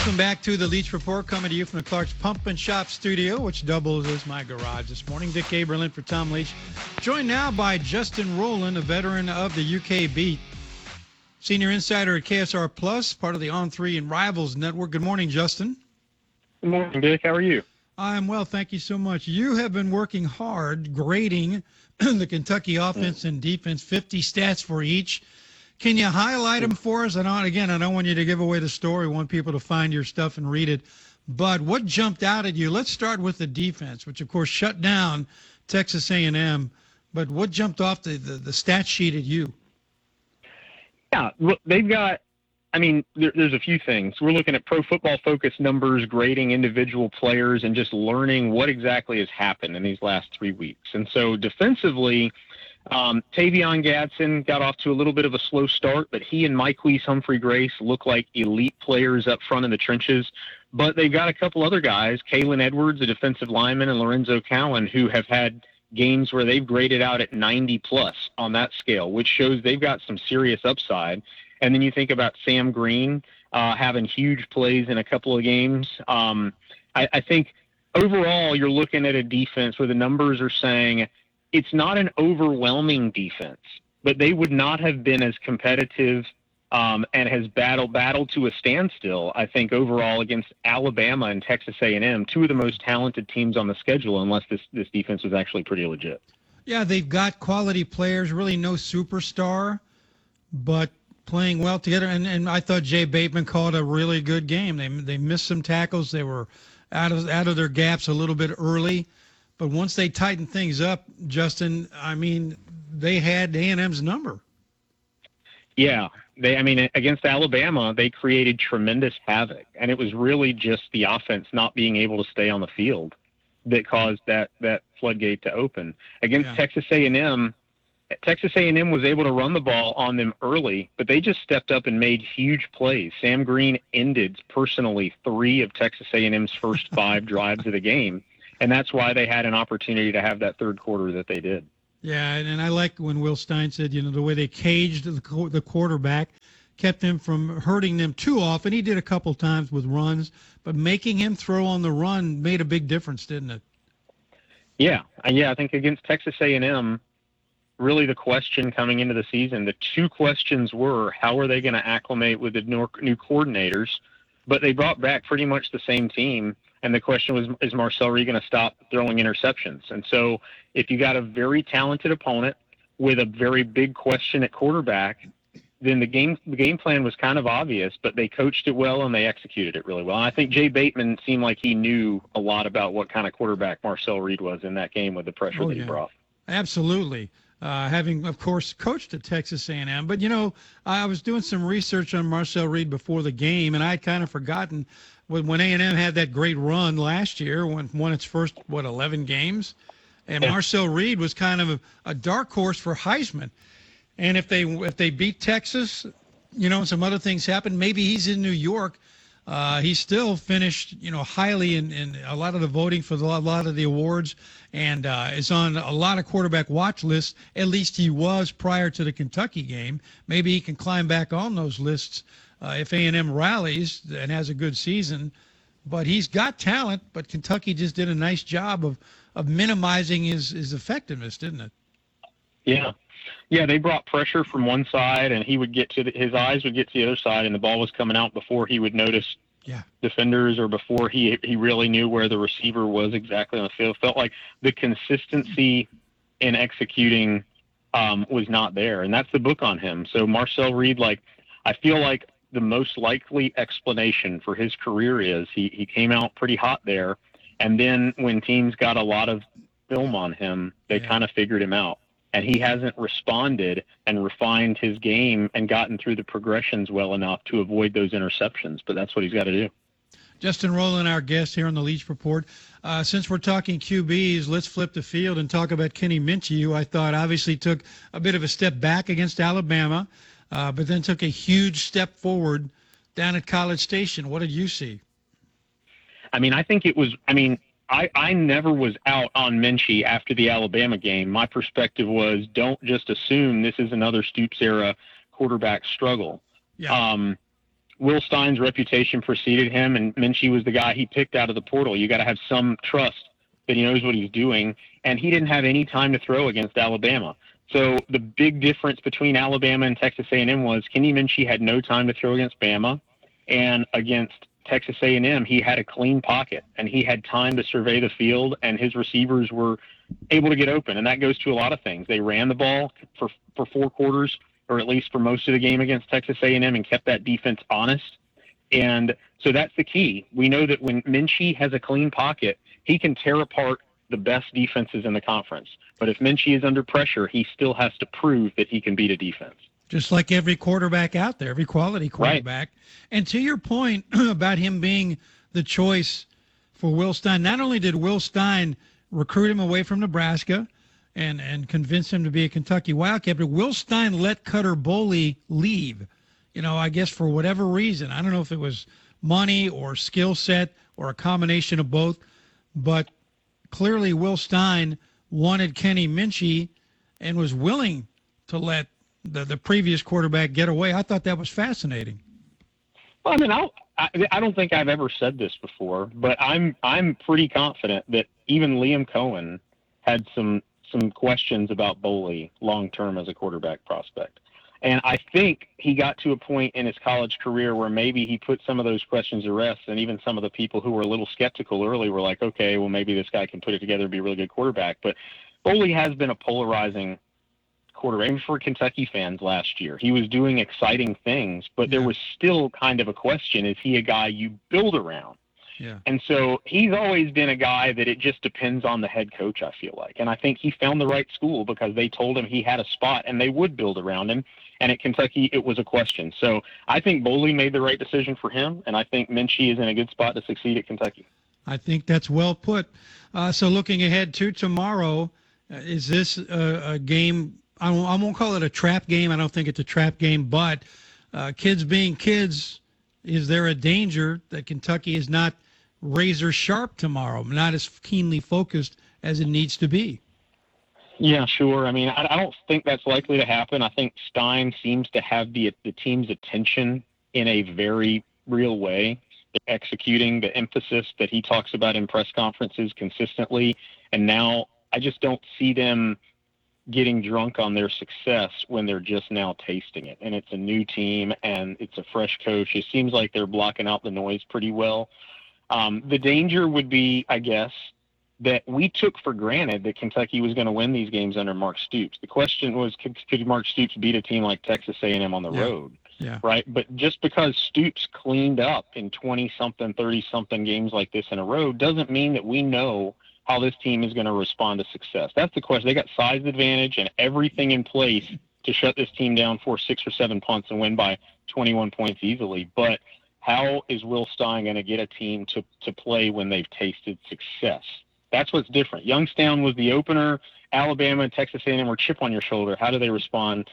Welcome back to the Leach Report, coming to you from the Clark's Pump and Shop studio, which doubles as my garage this morning. Dick Aberlin for Tom Leach. Joined now by Justin Rowland, a veteran of the UK Beat, senior insider at KSR Plus, part of the On3 and Rivals Network. Good morning, Justin. Good morning, Dick. How are you? I'm well, thank you so much. You have been working hard grading the Kentucky offense and defense, 50 stats for each. Can you highlight them for us? And again, I don't want you to give away the story. I want people to find your stuff and read it. But what jumped out at you? Let's start with the defense, which, of course, shut down Texas A&M. But what jumped off the stat sheet at you? Yeah, look, they've got – I mean, there's a few things. We're looking at Pro Football Focus numbers, grading individual players, and just learning what exactly has happened in these last 3 weeks. And so defensively – Tavion Gadsden got off to a little bit of a slow start, but he and Myquise Humphrey-Grace look like elite players up front in the trenches. But they've got a couple other guys, Kalen Edwards, a defensive lineman, and Lorenzo Cowan, who have had games where they've graded out at 90-plus on that scale, which shows they've got some serious upside. And then you think about Sam Green having huge plays in a couple of games. I think overall you're looking at a defense where the numbers are saying – it's not an overwhelming defense, but they would not have been as competitive and has battled to a standstill, I think, overall against Alabama and Texas A&M, two of the most talented teams on the schedule, unless this defense was actually pretty legit. Yeah, they've got quality players, really no superstar, but playing well together. And I thought Jay Bateman called a really good game. They missed some tackles. They were out of their gaps a little bit early. But once they tightened things up, Justin, I mean, they had A&M's number. Yeah. Against Alabama, they created tremendous havoc. And it was really just the offense not being able to stay on the field that caused that floodgate to open. Against Texas A&M was able to run the ball on them early, but they just stepped up and made huge plays. Sam Green ended personally 3 of Texas A&M's first 5 drives of the game. And that's why they had an opportunity to have that third quarter that they did. Yeah, and I like when Will Stein said, the way they caged the quarterback, kept him from hurting them too often. He did a couple times with runs, but making him throw on the run made a big difference, didn't it? Yeah, I think against Texas A&M, really the question coming into the season, the 2 questions were, how are they going to acclimate with the new coordinators? But they brought back pretty much the same team. And the question was, is Marcel Reed going to stop throwing interceptions? And so if you got a very talented opponent with a very big question at quarterback, then the game plan was kind of obvious, but they coached it well and they executed it really well. And I think Jay Bateman seemed like he knew a lot about what kind of quarterback Marcel Reed was in that game with the pressure that he brought. Absolutely. Having, of course, coached at Texas A&M. But, I was doing some research on Marcel Reed before the game, and I'd kind of forgotten when A&M had that great run last year, won its first, 11 games. And Marcel Reed was kind of a dark horse for Heisman. And if they beat Texas, and some other things happen, maybe he's in New York. He still finished, highly in a lot of the voting for a lot of the awards, and is on a lot of quarterback watch lists. At least he was prior to the Kentucky game. Maybe he can climb back on those lists if A&M rallies and has a good season. But he's got talent, but Kentucky just did a nice job of minimizing his effectiveness, didn't it? Yeah. Yeah, they brought pressure from one side, and he would his eyes would get to the other side, and the ball was coming out before he would notice defenders or before he really knew where the receiver was exactly on the field. Felt like the consistency in executing was not there, and that's the book on him. So Marcel Reed, I feel like the most likely explanation for his career is he came out pretty hot there, and then when teams got a lot of film on him, they kind of figured him out. And he hasn't responded and refined his game and gotten through the progressions well enough to avoid those interceptions. But that's what he's got to do. Justin Rowland, our guest here on the Leach Report. Since we're talking QBs, let's flip the field and talk about Kenny Minchey, who I thought obviously took a bit of a step back against Alabama, but then took a huge step forward down at College Station. What did you see? I think it was – I never was out on Minchey after the Alabama game. My perspective was, don't just assume this is another Stoops era quarterback struggle. Yeah. Will Stein's reputation preceded him, and Minchie was the guy he picked out of the portal. You got to have some trust that he knows what he's doing, and he didn't have any time to throw against Alabama. So the big difference between Alabama and Texas A&M was Kenny Minchie had no time to throw against Bama, and against Texas A&M, he had a clean pocket, and he had time to survey the field, and his receivers were able to get open, and that goes to a lot of things. They ran the ball for 4 quarters, or at least for most of the game against Texas A&M, and kept that defense honest. And so that's the key. We know that when Minchie has a clean pocket, he can tear apart the best defenses in the conference. But if Minchie is under pressure, he still has to prove that he can beat a defense. Just like every quarterback out there, every quality quarterback. Right. And to your point about him being the choice for Will Stein, not only did Will Stein recruit him away from Nebraska and convince him to be a Kentucky Wildcat, but Will Stein let Cutter Boley leave, I guess for whatever reason. I don't know if it was money or skill set or a combination of both, but clearly Will Stein wanted Kenny Minchie and was willing to let the previous quarterback get away. I thought that was fascinating. Well, I don't think I've ever said this before, but I'm pretty confident that even Liam Cohen had some questions about Boley long-term as a quarterback prospect. And I think he got to a point in his college career where maybe he put some of those questions to rest, and even some of the people who were a little skeptical early were like, okay, well, maybe this guy can put it together and be a really good quarterback. But Boley has been a polarizing quarterback. Even for Kentucky fans last year, he was doing exciting things, but there was still kind of a question, is he a guy you build around? Yeah. And so he's always been a guy that it just depends on the head coach, I feel like. And I think he found the right school because they told him he had a spot and they would build around him. And at Kentucky, it was a question. So I think Boley made the right decision for him, and I think Minchie is in a good spot to succeed at Kentucky. I think that's well put. So looking ahead to tomorrow, is this a game? I won't call it a trap game. I don't think it's a trap game, but kids being kids, is there a danger that Kentucky is not razor sharp tomorrow, not as keenly focused as it needs to be? Yeah, sure. I mean, I don't think that's likely to happen. I think Stein seems to have the team's attention in a very real way. They're executing the emphasis that he talks about in press conferences consistently. And now I just don't see them getting drunk on their success when they're just now tasting it. And it's a new team and it's a fresh coach. It seems like they're blocking out the noise pretty well. The danger would be, I guess, that we took for granted that Kentucky was going to win these games under Mark Stoops. The question was, could Mark Stoops beat a team like Texas A&M on the road? Yeah. Right? But just because Stoops cleaned up in 20-something, 30-something games like this in a row doesn't mean that we know how this team is going to respond to success. That's the question. They got size advantage and everything in place to shut this team down for 6 or 7 punts and win by 21 points easily. But how is Will Stein going to get a team to play when they've tasted success? That's what's different. Youngstown was the opener. Alabama and Texas A&M were chip on your shoulder. How do they respond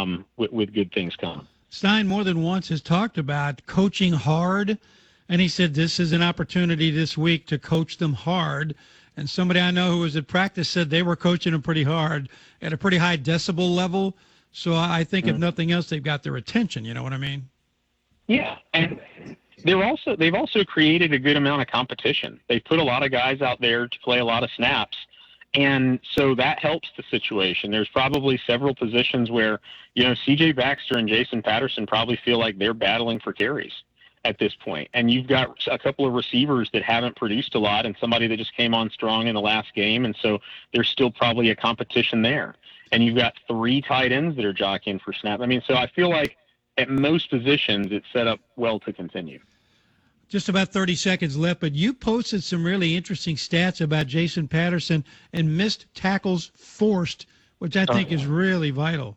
with good things coming? Stein more than once has talked about coaching hard, and he said this is an opportunity this week to coach them hard. And somebody I know who was at practice said they were coaching them pretty hard at a pretty high decibel level. So I think if nothing else, they've got their attention. You know what I mean? Yeah, and they've also created a good amount of competition. They put a lot of guys out there to play a lot of snaps, and so that helps the situation. There's probably several positions where, C.J. Baxter and Jason Patterson probably feel like they're battling for carries at this point. And you've got a couple of receivers that haven't produced a lot and somebody that just came on strong in the last game, and so there's still probably a competition there. And you've got 3 tight ends that are jockeying for snap. I mean, so I feel like at most positions it's set up well to continue. Just about 30 seconds left, but you posted some really interesting stats about Jason Patterson and missed tackles forced, which I think is really vital.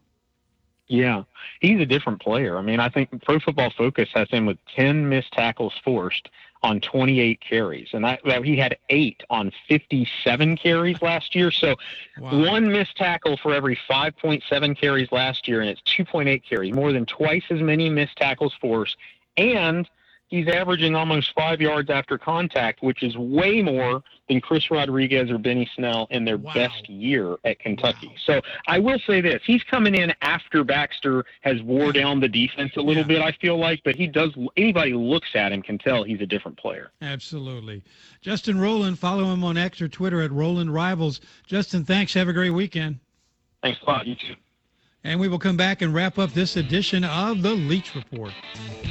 Yeah, he's a different player. I mean, I think Pro Football Focus has him with 10 missed tackles forced on 28 carries, and that he had 8 on 57 carries last year. So Wow. 1 missed tackle for every 5.7 carries last year, and it's 2.8 carries, more than twice as many missed tackles forced. And he's averaging almost 5 yards after contact, which is way more than Chris Rodriguez or Benny Snell in their best year at Kentucky. So I will say this. He's coming in after Baxter has wore down the defense a little bit, I feel like, but he does. Anybody who looks at him can tell he's a different player. Absolutely. Justin Rowland, follow him on X or Twitter at Rowland Rivals. Justin, thanks. Have a great weekend. Thanks a lot. You too. And we will come back and wrap up this edition of the Leach Report.